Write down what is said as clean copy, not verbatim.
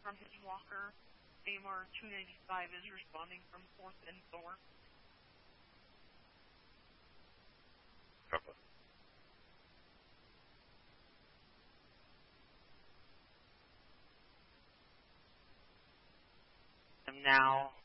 from his walker. AMR 295 is responding from 4th and Thorn. Copy. I'm now